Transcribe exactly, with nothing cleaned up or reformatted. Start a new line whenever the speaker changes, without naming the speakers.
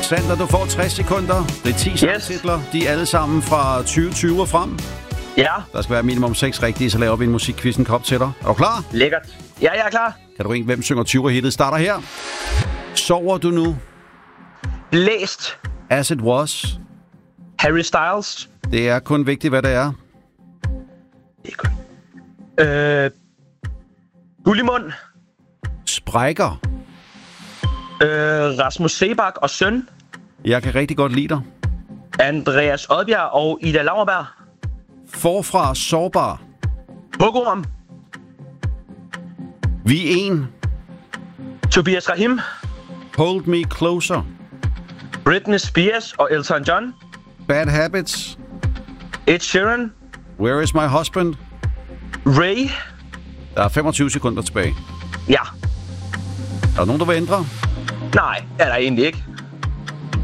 Sander, du får tres sekunder. Det er ti sangtitler. Yes. De er alle sammen fra tyve tyve og frem.
Ja.
Der skal være minimum seks rigtige, så laver vi en musikquiz, en kop til dig. Er du klar?
Lækkert. Ja, jeg er klar.
Kan du ringe, hvem synger tyver-hittet? Starter her. Sover du nu?
Læst.
As it was.
Harry Styles.
Det er kun vigtigt, hvad det er.
Det er kun... Øh... Gullimund.
Sprækker.
Øh, Rasmus Sebak og søn.
Jeg kan rigtig godt lide dig.
Andreas Odbjerg og Ida Lauerberg.
Forfra sårbar.
Hugorm.
Vi er en.
Tobias Rahim.
Hold me closer.
Britney Spears og Elton John.
Bad habits.
Ed Sheeran.
Where is my husband?
Ray.
Der er femogtyve sekunder tilbage.
Ja.
Er der nogen, der vil ændre?
Nej, er der egentlig ikke.